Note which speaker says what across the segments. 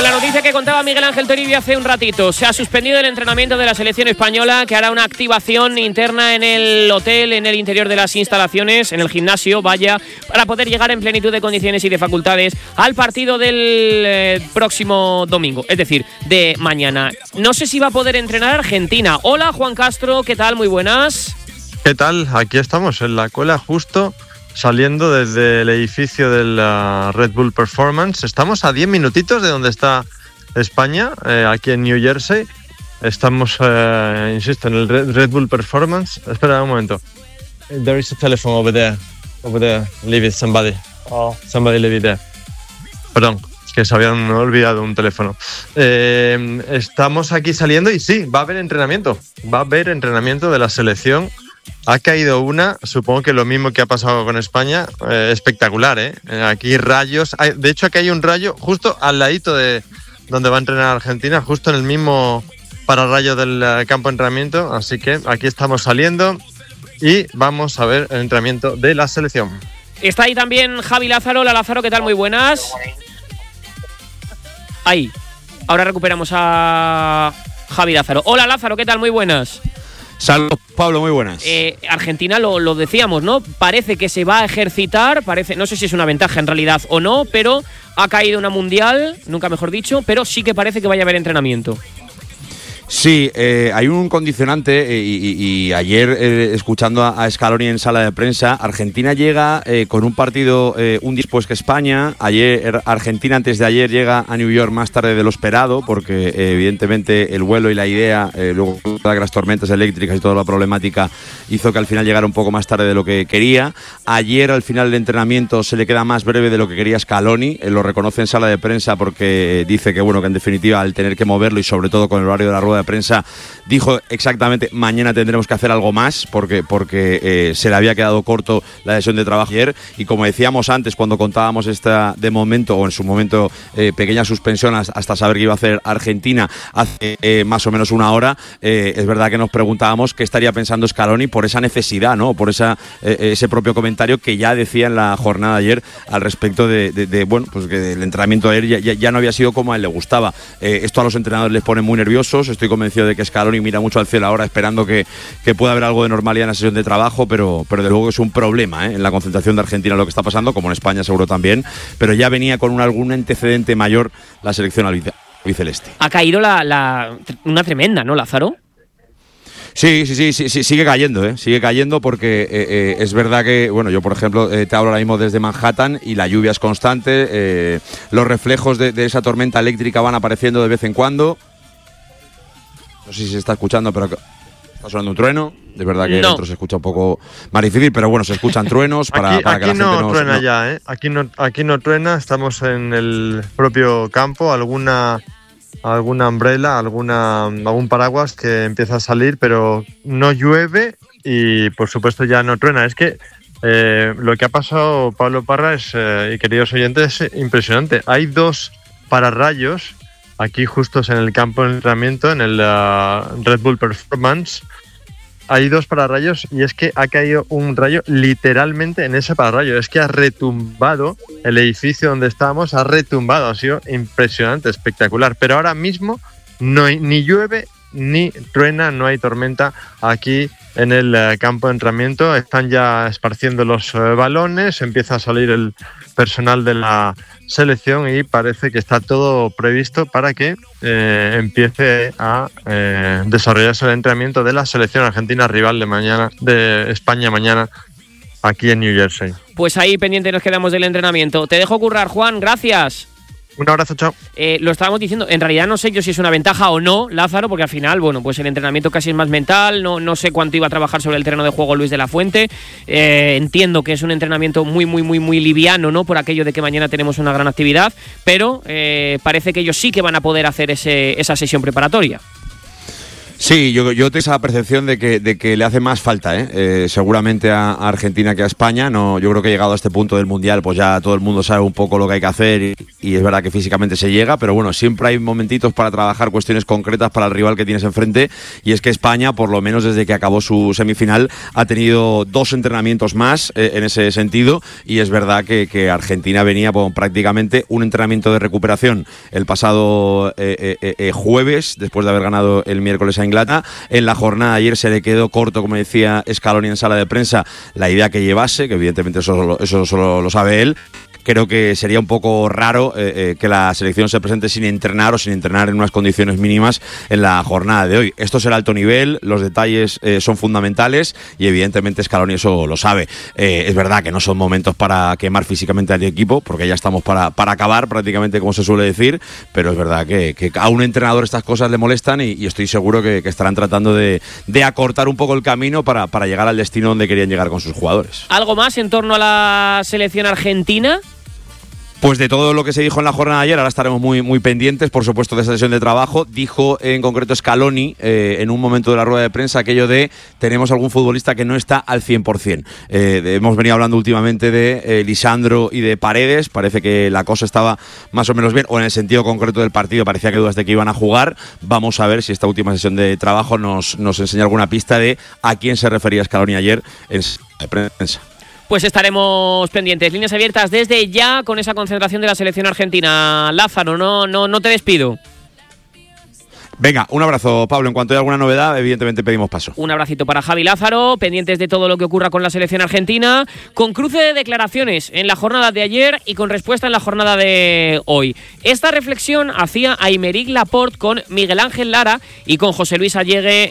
Speaker 1: la noticia que contaba Miguel Ángel Toribio hace un ratito, se ha suspendido el entrenamiento de la selección española, que hará una activación interna en el hotel, en el interior de las instalaciones, en el gimnasio, vaya, para poder llegar en plenitud de condiciones y de facultades al partido del próximo domingo, es decir, de mañana. No sé si va a poder entrenar Argentina. Hola, Juan Castro, ¿qué tal? Muy buenas.
Speaker 2: ¿Qué tal? Aquí estamos en la cola, justo saliendo desde el edificio de la Red Bull Performance. Estamos a 10 minutitos de donde está España, aquí en New Jersey. Estamos, insisto, en el Red Bull Performance. Espera un momento. There is a telephone over there. Over there. Leave it, somebody. Oh. Somebody leave it there. Perdón, es que se habían olvidado un teléfono. Estamos aquí saliendo y sí, va a haber entrenamiento. Va a haber entrenamiento de la selección. Ha caído una, supongo que lo mismo que ha pasado con España, espectacular, ¿eh? Aquí rayos, de hecho aquí hay un rayo justo al ladito de donde va a entrenar Argentina, justo en el mismo pararrayo del campo de entrenamiento, así que aquí estamos saliendo y vamos a ver el entrenamiento de la selección.
Speaker 1: Está ahí también Javi Lázaro. Hola Lázaro, ¿qué tal? Muy buenas. Ahí, ahora recuperamos a Javi Lázaro. Hola Lázaro, ¿qué tal? Muy buenas.
Speaker 3: Saludos, Pablo, muy buenas.
Speaker 1: Argentina, lo decíamos, ¿no? Parece que se va a ejercitar, no sé si es una ventaja en realidad o no, pero ha caído una mundial, nunca mejor dicho, pero sí que parece que vaya a haber entrenamiento.
Speaker 3: Sí, hay un condicionante y ayer escuchando a Scaloni en sala de prensa, Argentina llega con un partido un día después que España. Argentina antes de ayer llega a New York más tarde de lo esperado porque evidentemente el vuelo y la idea, luego las tormentas eléctricas y toda la problemática hizo que al final llegara un poco más tarde de lo que quería. Ayer al final del entrenamiento se le queda más breve de lo que quería Scaloni, lo reconoce en sala de prensa porque dice que bueno, que en definitiva al tener que moverlo y sobre todo con el horario de la rueda de prensa dijo exactamente mañana tendremos que hacer algo más porque se le había quedado corto la sesión de trabajo ayer y como decíamos antes cuando contábamos esta de momento o en su momento pequeña suspensión hasta saber que iba a hacer Argentina hace más o menos una hora, es verdad que nos preguntábamos qué estaría pensando Scaloni por esa necesidad, ¿no? Por ese propio comentario que ya decía en la jornada de ayer al respecto de bueno, pues que el entrenamiento de ayer ya no había sido como a él le gustaba. Esto a los entrenadores les pone muy nerviosos. Estoy convencido de que Scaloni mira mucho al cielo ahora esperando que pueda haber algo de normalidad en la sesión de trabajo, pero de luego es un problema en la concentración de Argentina lo que está pasando, como en España seguro también, pero ya venía con algún antecedente mayor la selección albiceleste.
Speaker 1: Ha caído una tremenda, ¿no, Lázaro?
Speaker 3: Sí, sigue cayendo porque es verdad que, bueno, yo por ejemplo te hablo ahora mismo desde Manhattan y la lluvia es constante, los reflejos de esa tormenta eléctrica van apareciendo de vez en cuando. No sé si se está escuchando, pero está sonando un trueno. De verdad que dentro se escucha un poco más difícil, pero bueno, se escuchan truenos para que la gente
Speaker 2: no truena ya, ¿eh? Aquí no truena, estamos en el propio campo, alguna umbrella, algún paraguas que empieza a salir, pero no llueve y por supuesto ya no truena. Es que lo que ha pasado, Pablo Parra, y queridos oyentes, es impresionante. Hay 2 pararrayos aquí justos en el campo de entrenamiento, en el Red Bull Performance. Hay 2 pararrayos y es que ha caído un rayo literalmente en ese pararrayo. Es que ha retumbado el edificio donde estábamos, ha sido impresionante, espectacular. Pero ahora mismo ni llueve ni truena, no hay tormenta aquí en el campo de entrenamiento. Están ya esparciendo los balones, empieza a salir el personal de la selección y parece que está todo previsto para que empiece a desarrollarse el entrenamiento de la selección argentina rival de España mañana aquí en New Jersey.
Speaker 1: Pues ahí pendiente nos quedamos del entrenamiento. Te dejo currar, Juan, gracias.
Speaker 2: Un abrazo, chao.
Speaker 1: Lo estábamos diciendo, en realidad no sé yo si es una ventaja o no, Lázaro, porque al final, bueno, pues el entrenamiento casi es más mental, no sé cuánto iba a trabajar sobre el terreno de juego Luis de la Fuente, entiendo que es un entrenamiento muy liviano, ¿no? Por aquello de que mañana tenemos una gran actividad, pero parece que ellos sí que van a poder hacer esa sesión preparatoria.
Speaker 3: Sí, yo tengo esa percepción de que le hace más falta, seguramente a Argentina que a España. No, yo creo que llegado a este punto del Mundial, pues ya todo el mundo sabe un poco lo que hay que hacer y es verdad que físicamente se llega, pero bueno, siempre hay momentitos para trabajar cuestiones concretas para el rival que tienes enfrente, y es que España, por lo menos desde que acabó su semifinal, ha tenido 2 entrenamientos más en ese sentido, y es verdad que Argentina venía con prácticamente un entrenamiento de recuperación el pasado jueves, después de haber ganado el miércoles a Inglaterra. En la jornada de ayer se le quedó corto, como decía Scaloni en sala de prensa, la idea que llevase, que evidentemente eso solo lo sabe él. Creo que sería un poco raro que la selección se presente sin entrenar o sin entrenar en unas condiciones mínimas en la jornada de hoy. Esto será alto nivel, los detalles son fundamentales y evidentemente Scaloni eso lo sabe. Es verdad que no son momentos para quemar físicamente al equipo, porque ya estamos para acabar prácticamente, como se suele decir, pero es verdad que a un entrenador estas cosas le molestan y estoy seguro que estarán tratando de acortar un poco el camino para llegar al destino donde querían llegar con sus jugadores.
Speaker 1: ¿Algo más en torno a la selección argentina?
Speaker 3: Pues de todo lo que se dijo en la jornada de ayer, ahora estaremos muy pendientes, por supuesto, de esa sesión de trabajo. Dijo en concreto Scaloni, en un momento de la rueda de prensa, aquello de tenemos algún futbolista que no está al 100%. Hemos venido hablando últimamente de Lisandro y de Paredes. Parece que la cosa estaba más o menos bien, o en el sentido concreto del partido parecía que dudas de que iban a jugar. Vamos a ver si esta última sesión de trabajo nos enseña alguna pista de a quién se refería Scaloni ayer en la prensa.
Speaker 1: Pues estaremos pendientes. Líneas abiertas desde ya con esa concentración de la selección argentina. Lázaro, no te despido.
Speaker 3: Venga, un abrazo, Pablo. En cuanto haya alguna novedad, evidentemente pedimos paso.
Speaker 1: Un abracito para Javi Lázaro, pendientes de todo lo que ocurra con la selección argentina, con cruce de declaraciones en la jornada de ayer y con respuesta en la jornada de hoy. Esta reflexión hacía Aymeric Laporte con Miguel Ángel Lara y con José Luis Allegue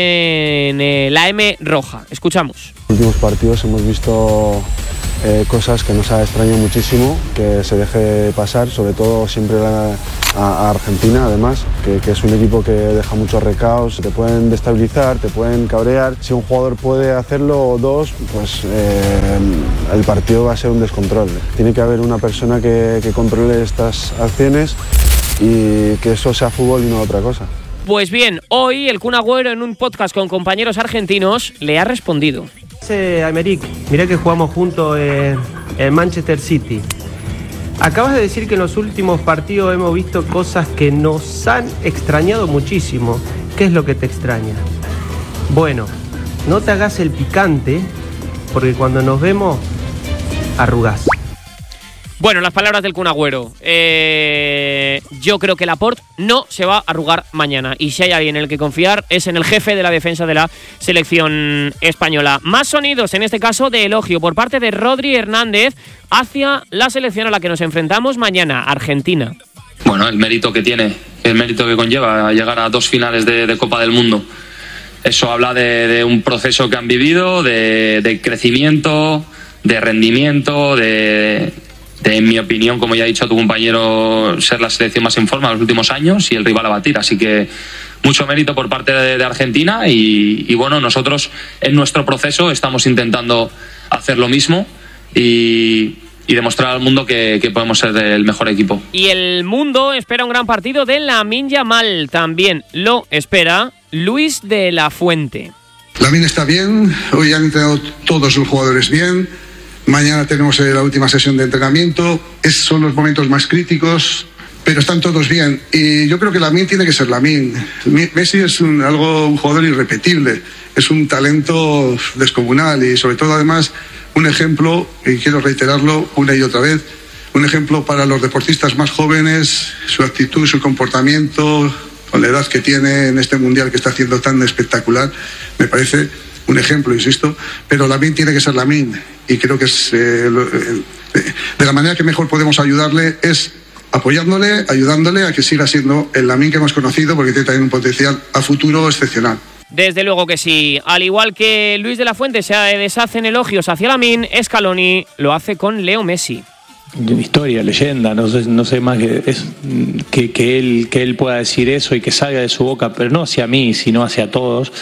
Speaker 1: en la M Roja. Escuchamos.
Speaker 4: En los últimos partidos hemos visto cosas que nos ha extrañado muchísimo que se deje pasar, sobre todo siempre a Argentina, además, que es un equipo que deja muchos recaos, te pueden destabilizar, te pueden cabrear. Si un jugador puede hacerlo o dos, pues el partido va a ser un descontrol. Tiene que haber una persona que controle estas acciones y que eso sea fútbol y no otra cosa.
Speaker 1: Pues bien, hoy el Kun Agüero en un podcast con compañeros argentinos le ha respondido.
Speaker 5: Aymeric, mirá que jugamos juntos en Manchester City. Acabas de decir que en los últimos partidos hemos visto cosas que nos han extrañado muchísimo. ¿Qué es lo que te extraña? Bueno, no te hagas el picante, porque cuando nos vemos, arrugás.
Speaker 1: Bueno, las palabras del Kun Agüero. Yo creo que Laporte no se va a arrugar mañana. Y si hay alguien en el que confiar, es en el jefe de la defensa de la selección española. Más sonidos, en este caso, de elogio por parte de Rodri Hernández hacia la selección a la que nos enfrentamos mañana, Argentina.
Speaker 6: Bueno, el mérito que tiene, el mérito que conlleva llegar a 2 finales de Copa del Mundo. Eso habla de un proceso que han vivido, de crecimiento, de rendimiento, en mi opinión, como ya ha dicho tu compañero, ser la selección más en forma de los últimos años y el rival a batir. Así que mucho mérito por parte de Argentina y bueno, nosotros en nuestro proceso estamos intentando hacer lo mismo y demostrar al mundo que podemos ser el mejor equipo.
Speaker 1: Y el mundo espera un gran partido de Lamine Yamal. También lo espera Luis de la Fuente.
Speaker 7: Lamine está bien, hoy han entrenado todos los jugadores bien. Mañana tenemos la última sesión de entrenamiento. Esos son los momentos más críticos, pero están todos bien. Y yo creo que Lamine tiene que ser Lamine. Messi es un jugador irrepetible. Es un talento descomunal y sobre todo además un ejemplo, y quiero reiterarlo una y otra vez, un ejemplo para los deportistas más jóvenes, su actitud, su comportamiento, con la edad que tiene en este mundial que está haciendo tan espectacular. Me parece un ejemplo, insisto, pero Lamine tiene que ser Lamine y creo que es de la manera que mejor podemos ayudarle es apoyándole, ayudándole a que siga siendo el Lamine que hemos conocido, porque tiene también un potencial a futuro excepcional.
Speaker 1: Desde luego que sí. Al igual que Luis de la Fuente se deshacen elogios hacia Lamine, Scaloni lo hace con Leo Messi.
Speaker 8: Historia, leyenda, no sé más que él pueda decir eso y que salga de su boca, pero no hacia mí, sino hacia todos.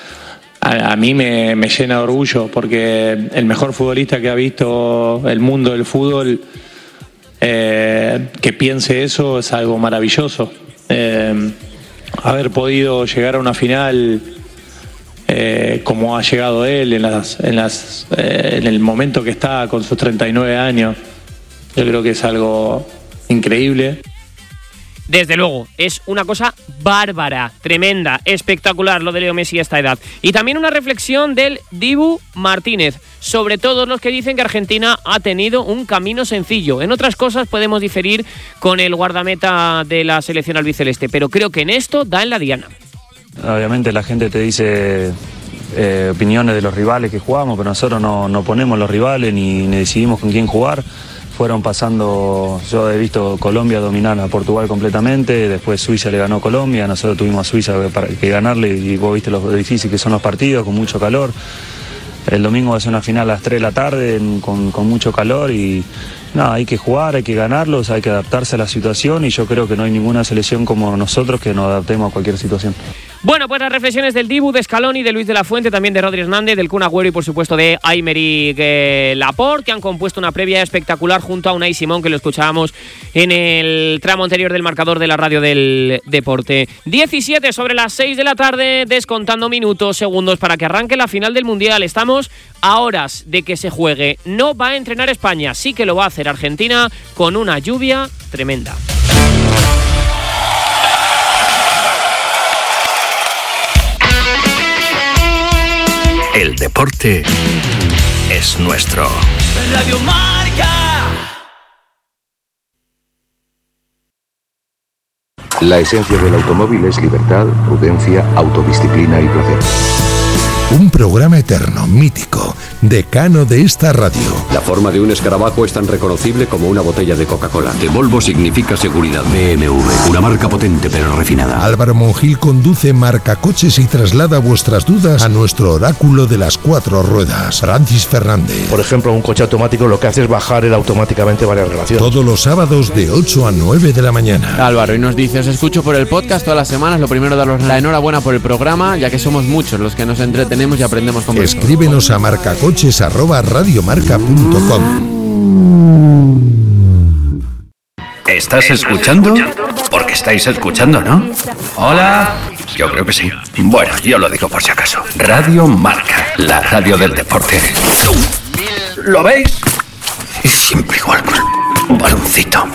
Speaker 8: A mí me llena de orgullo porque el mejor futbolista que ha visto el mundo del fútbol que piense eso es algo maravilloso. haber podido llegar a una final como ha llegado él en el momento que está con sus 39 años. Yo creo que es algo increíble.
Speaker 1: Desde luego, es una cosa bárbara, tremenda, espectacular lo de Leo Messi a esta edad. Y también una reflexión del Dibu Martínez sobre todos los que dicen que Argentina ha tenido un camino sencillo. En otras cosas podemos diferir con el guardameta de la selección albiceleste, pero creo que en esto da en la diana.
Speaker 9: Obviamente la gente te dice opiniones de los rivales que jugamos, pero nosotros no ponemos los rivales ni decidimos con quién jugar. Fueron pasando, yo he visto Colombia dominar a Portugal completamente, después Suiza le ganó a Colombia, nosotros tuvimos a Suiza que ganarle y vos viste lo difícil que son los partidos, con mucho calor. El domingo va a ser una final a las 3 de la tarde con mucho calor y nada, hay que jugar, hay que ganarlos, hay que adaptarse a la situación y yo creo que no hay ninguna selección como nosotros que nos adaptemos a cualquier situación.
Speaker 1: Bueno, pues las reflexiones del Dibu, de Scaloni, de Luis de la Fuente, también de Rodri Hernández, del Kun Agüero y por supuesto de Aymeric Laporte, que han compuesto una previa espectacular junto a Unai Simón, que lo escuchábamos en el tramo anterior del marcador de la radio del deporte. 17 sobre las 6 de la tarde, descontando minutos, segundos para que arranque la final del Mundial. Estamos a horas de que se juegue. No va a entrenar España, sí que lo va a hacer Argentina con una lluvia tremenda.
Speaker 10: El deporte es nuestro. Radio Marca.
Speaker 11: La esencia del automóvil es libertad, prudencia, autodisciplina y placer.
Speaker 12: Un programa eterno, mítico, decano de esta radio.
Speaker 13: La forma de un escarabajo es tan reconocible como una botella de Coca-Cola. De Volvo significa seguridad. BMW, una marca potente pero refinada.
Speaker 12: Álvaro Monjil conduce Marcacoches y traslada vuestras dudas a nuestro oráculo de las 4 ruedas, Francis Fernández.
Speaker 14: Por ejemplo, un coche automático lo que hace es bajar automáticamente varias relaciones.
Speaker 12: Todos los sábados de 8 a 9 de la mañana.
Speaker 15: Álvaro, y nos dice, os escucho por el podcast todas las semanas. Lo primero, daros la enhorabuena por el programa, ya que somos muchos los que nos entretenemos y aprendemos con vosotros.
Speaker 12: Escríbenos a marcacoches@radiomarca.com.
Speaker 10: ¿Estás escuchando? Porque estáis escuchando, ¿no? Hola. Yo creo que sí. Bueno, yo lo digo por si acaso. Radio Marca, la radio del deporte. ¿Lo veis? Es siempre igual con un baloncito.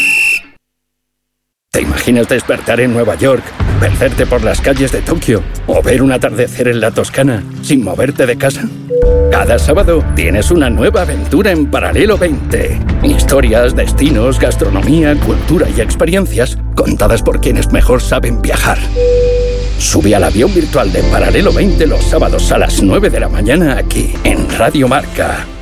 Speaker 10: ¿Te imaginas despertar en Nueva York, perderte por las calles de Tokio o ver un atardecer en la Toscana sin moverte de casa? Cada sábado tienes una nueva aventura en Paralelo 20. Historias, destinos, gastronomía, cultura y experiencias contadas por quienes mejor saben viajar. Sube al avión virtual de Paralelo 20 los sábados a las 9 de la mañana aquí en Radio Marca.